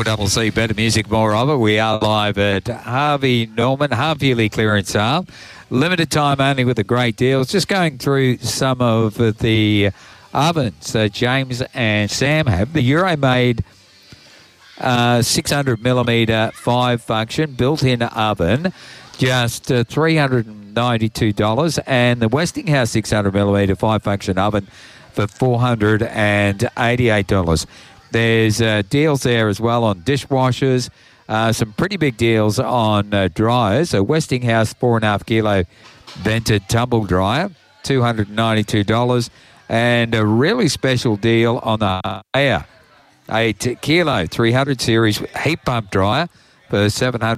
4CC, better music, more of it. We are live at Harvey Norman, half-yearly clearance sale. Limited time only with the great deals. Just going through some of the ovens James and Sam have. The Euromade 600mm 5-function built-in oven, just $392. And the Westinghouse 600mm 5-function oven for $488. There's deals there as well on dishwashers. Some pretty big deals on dryers. A Westinghouse 4.5 kilo vented tumble dryer, $292. And a really special deal on the Air 8 kilo 300 series heat pump dryer for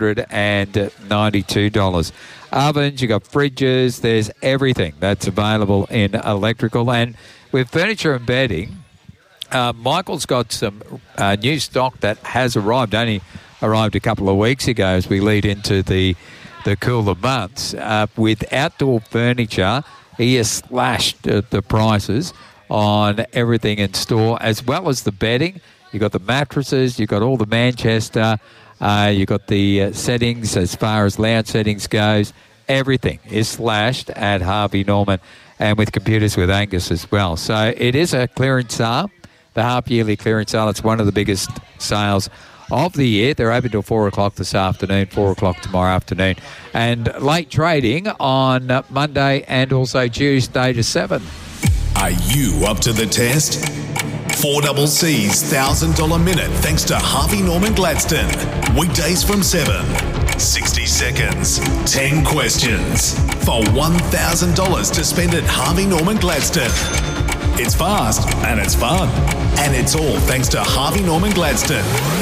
$792. Ovens, you got fridges. There's everything that's available in electrical. And with furniture and bedding, Michael's got some new stock that has arrived, only arrived a couple of weeks ago as we lead into the cooler months. With outdoor furniture, he has slashed the prices on everything in store, as well as the bedding. You've got the mattresses, you've got all the Manchester, you've got the settings as far as lounge settings goes. Everything is slashed at Harvey Norman, and with computers with Angus as well. So it is a clearance sale. The half-yearly clearance sale. It's one of the biggest sales of the year. They're open till 4 o'clock this afternoon, 4 o'clock tomorrow afternoon. And late trading on Monday and also Tuesday to 7. Are you up to the test? 4CC's $1,000 minute thanks to Harvey Norman Gladstone. Weekdays from 7. 60 seconds, 10 questions for $1,000 to spend at Harvey Norman Gladstone. It's fast and it's fun. And it's all thanks to Harvey Norman Gladstone.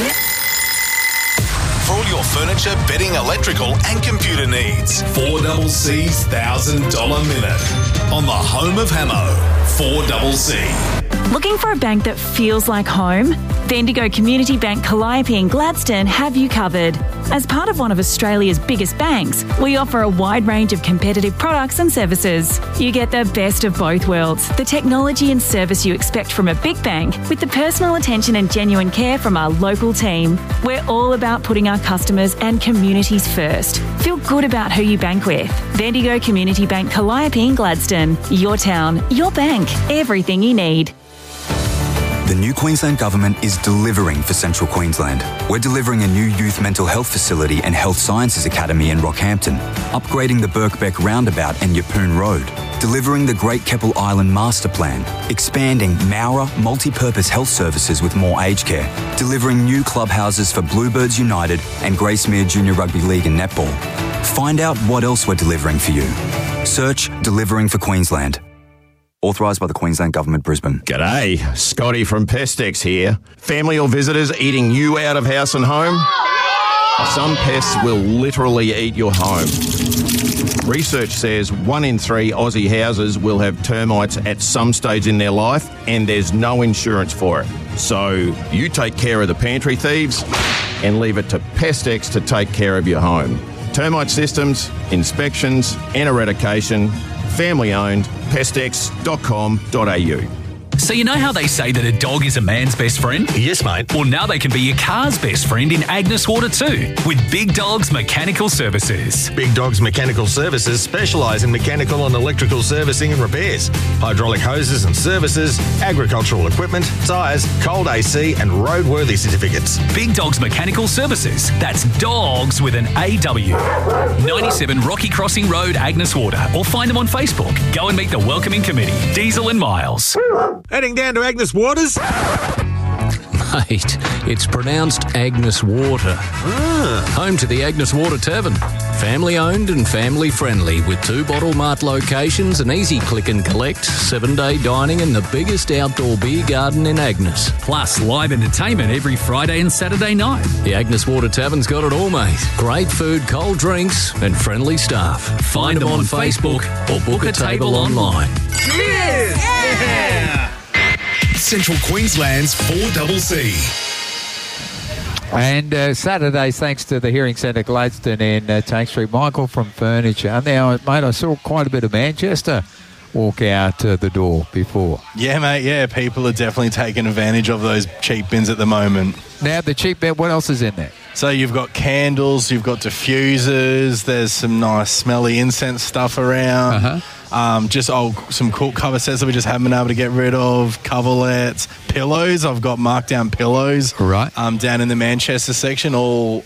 For all your furniture, bedding, electrical and computer needs. 4CC's $1,000 minute. On the home of Hamo, 4CC. Looking for a bank that feels like home? The Indigo Community Bank Calliope and Gladstone have you covered. As part of one of Australia's biggest banks, we offer a wide range of competitive products and services. You get the best of both worlds, the technology and service you expect from a big bank, with the personal attention and genuine care from our local team. We're all about putting our customers and communities first. Feel good about who you bank with. The Indigo Community Bank Calliope and Gladstone. Your town, your bank, everything you need. The new Queensland Government is delivering for Central Queensland. We're delivering a new youth mental health facility and health sciences academy in Rockhampton, upgrading the Birkbeck roundabout and Yeppoon Road, delivering the Great Keppel Island Master Plan, expanding Mowra multi-purpose health services with more aged care, delivering new clubhouses for Bluebirds United and Gracemere Junior Rugby League and Netball. Find out what else we're delivering for you. Search Delivering for Queensland. Authorised by the Queensland Government, Brisbane. G'day, Scotty from Pestex here. Family or visitors eating you out of house and home? Some pests will literally eat your home. Research says 1 in 3 Aussie houses will have termites at some stage in their life, and there's no insurance for it. So you take care of the pantry thieves and leave it to Pestex to take care of your home. Termite systems, inspections and eradication. Family owned, pestex.com.au. So you know how they say that a dog is a man's best friend? Yes, mate. Well, now they can be your car's best friend in Agnes Water too, with Big Dogs Mechanical Services. Big Dogs Mechanical Services specialise in mechanical and electrical servicing and repairs, hydraulic hoses and services, agricultural equipment, tyres, cold AC and roadworthy certificates. Big Dogs Mechanical Services. That's dogs with an AW. 97 Rocky Crossing Road, Agnes Water, or find them on Facebook. Go and meet the welcoming committee, Diesel and Miles. Heading down to Agnes Waters? Mate, it's pronounced Agnes Water. Home to the Agnes Water Tavern. Family owned and family friendly with 2 Bottle Mart locations, an easy click and collect, 7-day dining and the biggest outdoor beer garden in Agnes. Plus live entertainment every Friday and Saturday night. The Agnes Water Tavern's got it all, mate. Great food, cold drinks and friendly staff. Find them on Facebook or book a table online. Cheers! Yeah! Central Queensland's 4CC. And Saturdays, thanks to the Hearing Centre Gladstone in Tank Street. Michael from Furniture. Now, mate, I saw quite a bit of Manchester walk out the door before. Yeah, mate, yeah. People are definitely taking advantage of those cheap bins at the moment. Now, the cheap bed, what else is in there? So you've got candles, you've got diffusers, there's some nice smelly incense stuff around. Just some cool cover sets that we just haven't been able to get rid of, coverlets, pillows. I've got markdown pillows down in the Manchester section,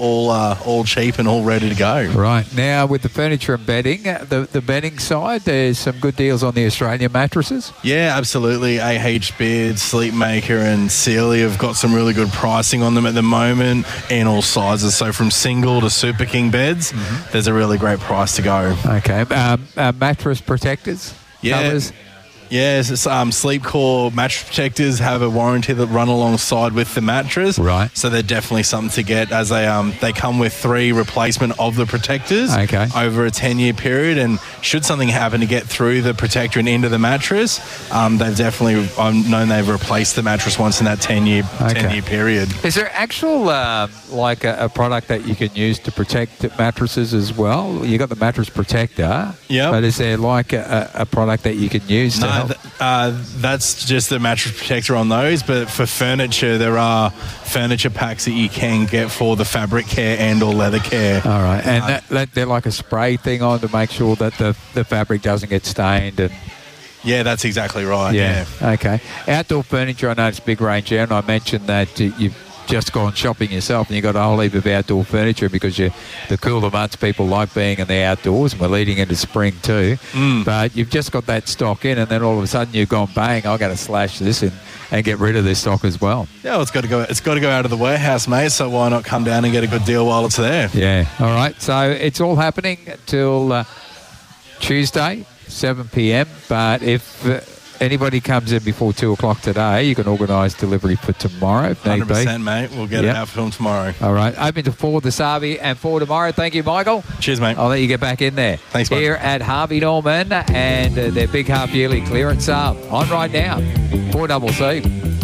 all cheap and all ready to go. Right. Now, with the furniture and bedding, the bedding side, there's some good deals on the Australian mattresses. Yeah, absolutely. AH Bed, Sleepmaker and Sealy have got some really good pricing on them at the moment in all sizes. So from single to Super King beds, there's a really great price to go. Okay. Mattress protectors? Covers? Yes, Sleepcore mattress protectors have a warranty that run alongside with the mattress. Right. So they're definitely something to get, as they come with 3 replacement of the protectors over a 10-year period. And should something happen to get through the protector and into the mattress, I've known they've replaced the mattress once in that 10-year period. Is there actual like a product that you can use to protect mattresses as well? You got the mattress protector. Yeah. But is there like a product that you can use to help? That's just the mattress protector on those. But for furniture, there are furniture packs that you can get for the fabric care and or leather care. All right. And they're like a spray thing on to make sure that the fabric doesn't get stained and... Yeah, that's exactly right. Yeah. Okay. Outdoor furniture, I know it's a big range there, and I mentioned that you've just gone shopping yourself and you've got a whole heap of outdoor furniture because the cooler months people like being in the outdoors, and we're leading into spring too. But you've just got that stock in, and then all of a sudden you've gone, bang, I've got to slash this and get rid of this stock as well. Yeah, well, it's got to go out of the warehouse, mate, so why not come down and get a good deal while it's there? Yeah. All right. So it's all happening till Tuesday, 7 p.m. But if anybody comes in before 2 o'clock today, you can organise delivery for tomorrow if need be. 100%, mate. We'll get it out for them tomorrow. All right. Open to 4 this Harvey and 4 tomorrow. Thank you, Michael. Cheers, mate. I'll let you get back in there. Thanks, mate. Here at Harvey Norman and their big half-yearly clearance sale on right now. 4CC.